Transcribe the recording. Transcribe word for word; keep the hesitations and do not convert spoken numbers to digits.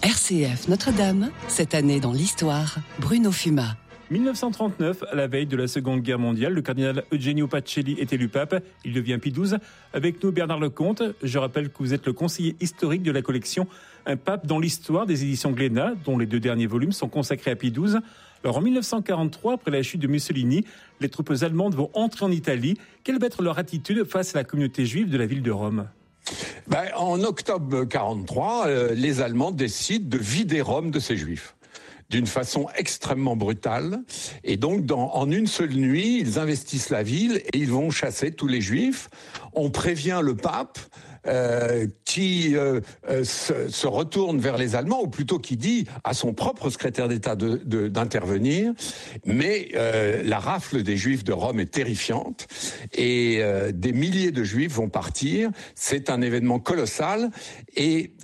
R C F Notre-Dame, cette année dans l'histoire, Bruno Fuma. mille neuf cent trente-neuf, à la veille de la Seconde Guerre mondiale, le cardinal Eugenio Pacelli est élu pape. Il devient Pie douze. Avec nous, Bernard Lecomte. Je rappelle que vous êtes le conseiller historique de la collection Un pape dans l'histoire des éditions Glénat, dont les deux derniers volumes sont consacrés à Pie douze. Alors en mille neuf cent quarante-trois, après la chute de Mussolini, les troupes allemandes vont entrer en Italie. Quelle va être leur attitude face à la communauté juive de la ville de Rome ? Ben, en octobre quarante-trois, euh, les Allemands décident de vider Rome de ses juifs d'une façon extrêmement brutale. Et donc, dans, en une seule nuit, ils investissent la ville et ils vont chasser tous les juifs. On prévient le pape euh, qui euh, euh, se, se retourne vers les Allemands, ou plutôt qui dit à son propre secrétaire d'État de, de, d'intervenir. Mais euh, la rafle des juifs de Rome est terrifiante et euh, des milliers de juifs vont partir. C'est un événement colossal et